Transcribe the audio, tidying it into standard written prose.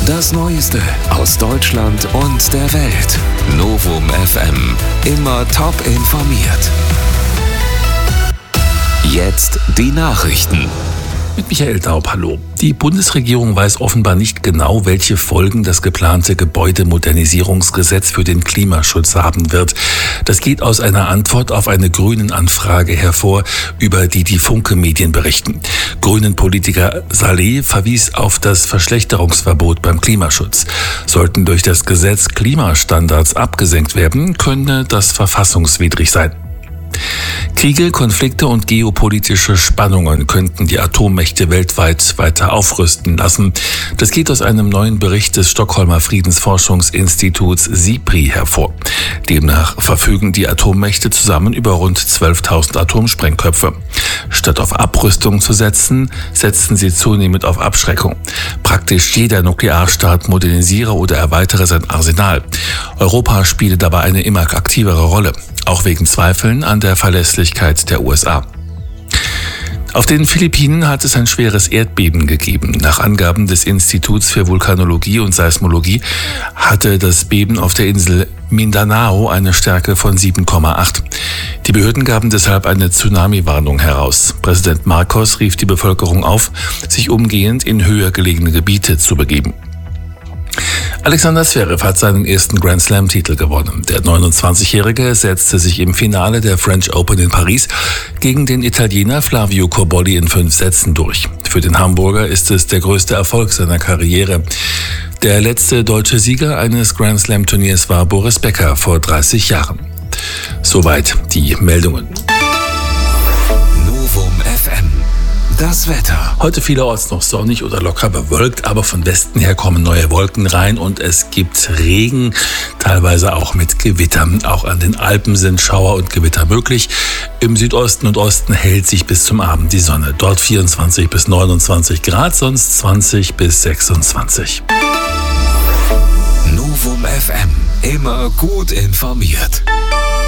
Das Neueste aus Deutschland und der Welt. Novum FM. Immer top informiert. Jetzt die Nachrichten. Mit Michael Daub, hallo. Die Bundesregierung weiß offenbar nicht genau, welche Folgen das geplante Gebäudemodernisierungsgesetz für den Klimaschutz haben wird. Das geht aus einer Antwort auf eine Grünen-Anfrage hervor, über die Funke-Medien berichten. Grünen-Politiker Saleh verwies auf das Verschlechterungsverbot beim Klimaschutz. Sollten durch das Gesetz Klimastandards abgesenkt werden, könne das verfassungswidrig sein. Kriege, Konflikte und geopolitische Spannungen könnten die Atommächte weltweit weiter aufrüsten lassen. Das geht aus einem neuen Bericht des Stockholmer Friedensforschungsinstituts SIPRI hervor. Demnach verfügen die Atommächte zusammen über rund 12.000 Atomsprengköpfe. Statt auf Abrüstung zu setzen, setzen sie zunehmend auf Abschreckung. Praktisch jeder Nuklearstaat modernisiere oder erweitere sein Arsenal. Europa spiele dabei eine immer aktivere Rolle, auch wegen Zweifeln an der Verlässlichkeit der USA. Auf den Philippinen hat es ein schweres Erdbeben gegeben. Nach Angaben des Instituts für Vulkanologie und Seismologie hatte das Beben auf der Insel Mindanao eine Stärke von 7,8. Die Behörden gaben deshalb eine Tsunami-Warnung heraus. Präsident Marcos rief die Bevölkerung auf, sich umgehend in höher gelegene Gebiete zu begeben. Alexander Zverev hat seinen ersten Grand Slam-Titel gewonnen. Der 29-Jährige setzte sich im Finale der French Open in Paris gegen den Italiener Flavio Cobolli in 5 Sätzen durch. Für den Hamburger ist es der größte Erfolg seiner Karriere. Der letzte deutsche Sieger eines Grand Slam-Turniers war Boris Becker vor 30 Jahren. Soweit die Meldungen. Novum FM. Das Wetter. Heute vielerorts noch sonnig oder locker bewölkt, aber von Westen her kommen neue Wolken rein und es gibt Regen, teilweise auch mit Gewittern. Auch an den Alpen sind Schauer und Gewitter möglich. Im Südosten und Osten hält sich bis zum Abend die Sonne. Dort 24 bis 29 Grad, sonst 20 bis 26. Novum FM. Immer gut informiert.